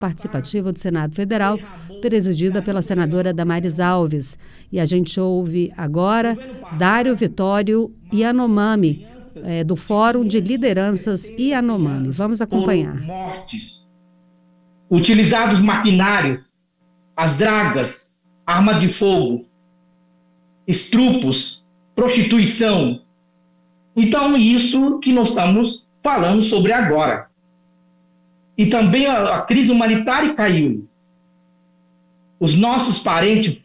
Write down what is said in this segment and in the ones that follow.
Participativo do Senado Federal, presidida pela senadora Damares Alves. E a gente ouve agora Dário Vitório Yanomami, do Fórum de Lideranças Yanomami. Vamos acompanhar. Mortes, utilizados maquinários, as dragas, arma de fogo, estrupos, prostituição. Então, isso que nós estamos falando sobre agora. E também a crise humanitária caiu. Os nossos parentes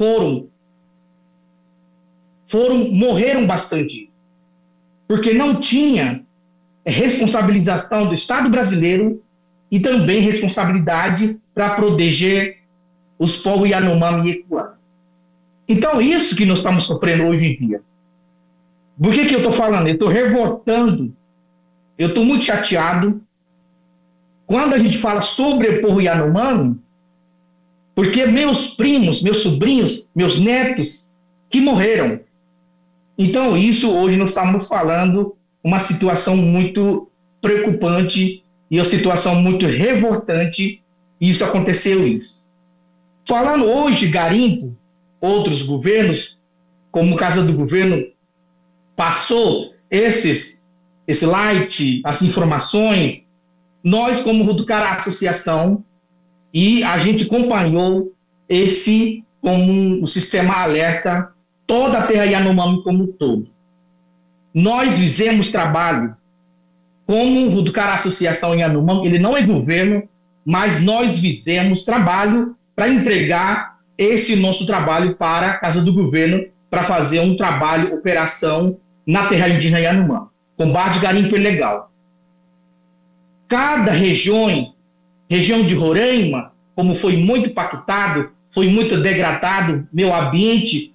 morreram bastante, porque não tinha responsabilização do Estado brasileiro e também responsabilidade para proteger os povos Yanomami e Ecuá. Então, isso que nós estamos sofrendo hoje em dia. Por que eu estou falando? Eu estou revoltando, eu estou muito chateado quando a gente fala sobre o povo Yanomami, porque meus primos, meus sobrinhos, meus netos que morreram. Então, isso hoje nós estamos falando uma situação muito preocupante e uma situação muito revoltante. Isso aconteceu isso. Falando hoje garimpo, outros governos, como o caso do governo, passou esse light, as informações. Nós, como Ruducará Associação, e a gente acompanhou como o sistema alerta, toda a terra Yanomami como um todo. Nós fizemos trabalho como Ruducará Associação Yanomami, ele não é governo, mas nós fizemos trabalho para entregar esse nosso trabalho para a Casa do Governo, para fazer um trabalho, operação na terra indígena Yanomami, combate garimpo ilegal. Cada região de Roraima, como foi muito impactado, foi muito degradado, meu ambiente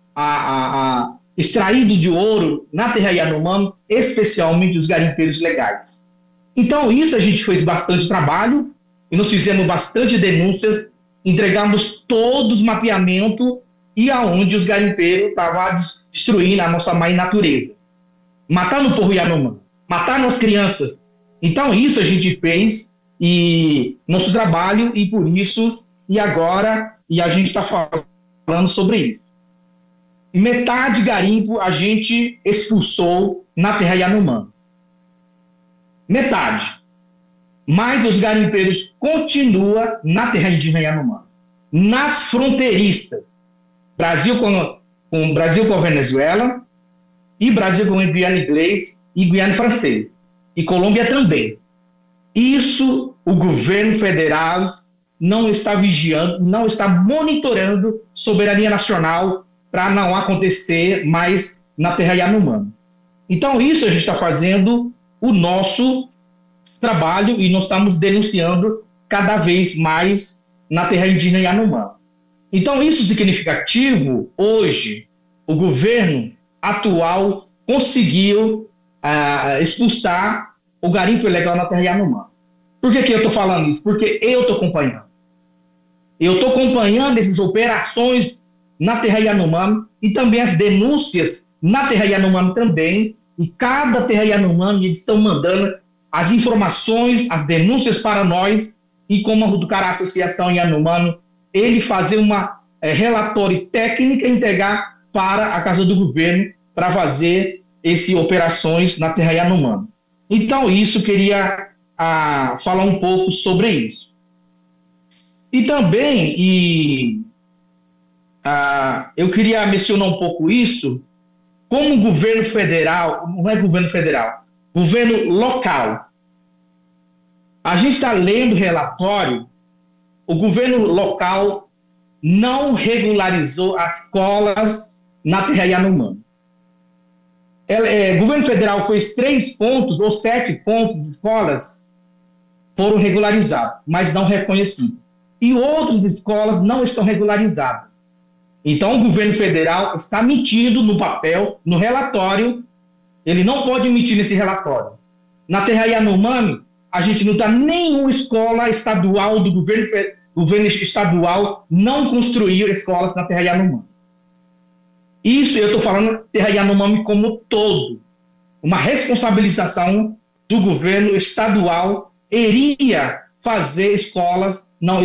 extraído de ouro na terra Yanomami, especialmente os garimpeiros legais. Então, isso a gente fez bastante trabalho, e nós fizemos bastante denúncias, entregamos todos os mapeamentos e aonde os garimpeiros estavam destruindo a nossa mãe natureza, matando o povo Yanomami, matando as crianças. Então, isso a gente fez, e nosso trabalho, e por isso, e agora, e a gente está falando sobre isso. Metade garimpo a gente expulsou na terra Yanomami. Metade. Mas os garimpeiros continuam na terra indígena Yanomami. Nas fronteiriças. Brasil com a Venezuela, e Brasil com a Guiana Inglês e Guiana Francês. E Colômbia também. Isso o governo federal não está vigiando, não está monitorando soberania nacional para não acontecer mais na terra Yanomami. Então, isso a gente está fazendo o nosso trabalho e nós estamos denunciando cada vez mais na terra indígena Yanomami. Então, isso é significativo. Hoje, o governo atual conseguiu expulsar o garimpo ilegal na terra Yanomami. Por que eu estou falando isso? Porque eu estou acompanhando. Eu estou acompanhando essas operações na terra Yanomami e também as denúncias na terra Yanomami também. E cada terra Yanomami eles estão mandando as informações, as denúncias para nós, e como a Ruducará Associação Yanomami, ele fazer uma relatório técnico e entregar para a Casa do Governo para fazer essas operações na terra Yanomami. Então, isso, queria falar um pouco sobre isso. E também, eu queria mencionar um pouco isso, como o governo federal, não é governo federal, governo local. A gente está lendo o relatório, o governo local não regularizou as escolas na terra Yanomami. O governo federal fez 3 pontos ou 7 pontos de escolas foram regularizadas, mas não reconhecidas. E outras escolas não estão regularizadas. Então, o governo federal está mentindo no papel, no relatório. Ele não pode mentir nesse relatório. Na terra Yanomami, a gente não dá nenhuma escola estadual do governo estadual não construiu escolas na terra Yanomami. Isso eu estou falando terra Yanomami como todo. Uma responsabilização do governo estadual iria fazer escolas não